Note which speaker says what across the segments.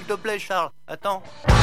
Speaker 1: s'il te plaît, Charles. Attends.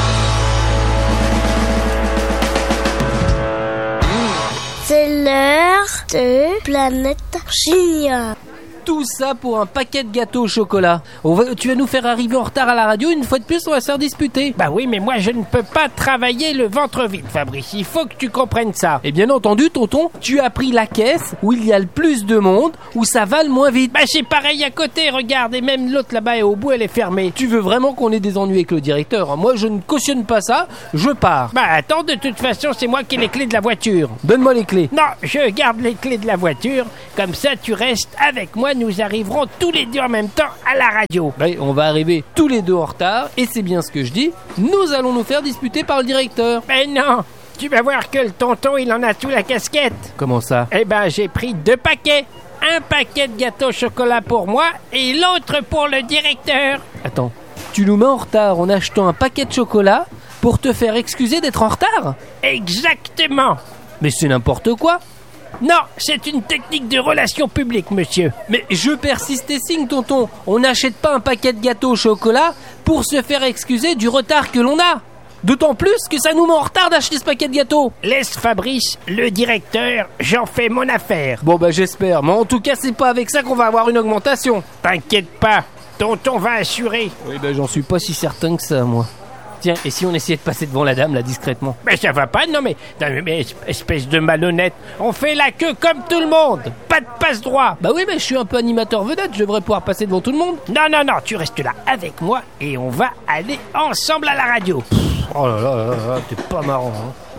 Speaker 2: C'est l'heure de Planète Junior.
Speaker 3: Tout ça pour un paquet de gâteaux au chocolat. Tu vas nous faire arriver en retard à la radio, une fois de plus on va se faire disputer.
Speaker 4: Bah oui, mais moi je ne peux pas travailler le ventre vide, Fabrice, il faut que tu comprennes ça.
Speaker 3: Et bien entendu, tonton, tu as pris la caisse où il y a le plus de monde, où ça va le moins vite.
Speaker 4: Bah c'est pareil à côté, regarde, et même l'autre là-bas est au bout, elle est fermée.
Speaker 3: Tu veux vraiment qu'on ait des ennuis avec le directeur? Moi je ne cautionne pas ça, je pars.
Speaker 4: Bah attends, de toute façon c'est moi qui ai les clés de la voiture.
Speaker 3: Donne-moi les clés.
Speaker 4: Non, je garde les clés de la voiture, comme ça tu restes avec moi, nous arriverons tous les deux en même temps à la radio.
Speaker 3: Ben, on va arriver tous les deux en retard, et c'est bien ce que je dis, nous allons nous faire disputer par le directeur.
Speaker 4: Mais non, tu vas voir que le tonton il en a tout la casquette.
Speaker 3: Comment ça?
Speaker 4: Eh ben j'ai pris 2 paquets. Un paquet de gâteaux au chocolat pour moi et l'autre pour le directeur.
Speaker 3: Attends, tu nous mets en retard en achetant un paquet de chocolat pour te faire excuser d'être en retard?
Speaker 4: Exactement.
Speaker 3: Mais c'est n'importe quoi.
Speaker 4: Non, c'est une technique de relations publiques, monsieur.
Speaker 3: Mais je persiste et signe, tonton. On n'achète pas un paquet de gâteaux au chocolat pour se faire excuser du retard que l'on a. D'autant plus que ça nous met en retard d'acheter ce paquet de gâteaux.
Speaker 4: Laisse Fabrice, le directeur, j'en fais mon affaire.
Speaker 3: Bon bah j'espère, mais en tout cas c'est pas avec ça qu'on va avoir une augmentation.
Speaker 4: T'inquiète pas, tonton va assurer.
Speaker 3: Oui bah j'en suis pas si certain que ça, moi. Tiens, et si on essayait de passer devant la dame, là, discrètement?
Speaker 4: Mais ça va pas, non mais espèce de malhonnête. On fait la queue comme tout le monde. Pas de passe-droit.
Speaker 3: Bah oui, mais je suis un peu animateur vedette, je devrais pouvoir passer devant tout le monde.
Speaker 4: Non, tu restes là avec moi et on va aller ensemble à la radio.
Speaker 3: Oh là là, t'es pas marrant, hein.